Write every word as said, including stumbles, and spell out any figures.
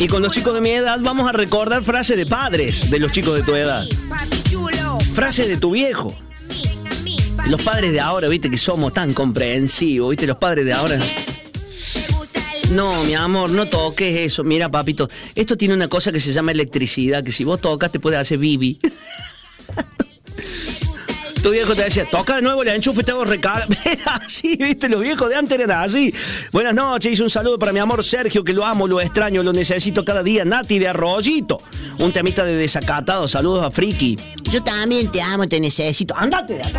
Y con los chicos de mi edad vamos a recordar frases de padres de los chicos de tu edad. Frases de tu viejo. Los padres de ahora, viste, que somos tan comprensivos, viste, los padres de ahora. No, mi amor, no toques eso. Mira, papito, esto tiene una cosa que se llama electricidad, que si vos tocas te puede hacer bibi. Tu viejo te decía, toca de nuevo el enchufe, te hago recarga. Así, viste, los viejos de antes eran así. Buenas noches, hice un saludo para mi amor Sergio, que lo amo, lo extraño, lo necesito cada día. Nati de Arroyito, un temita de Desacatado. Saludos a Friki. Yo también te amo, te necesito. Andate de acá.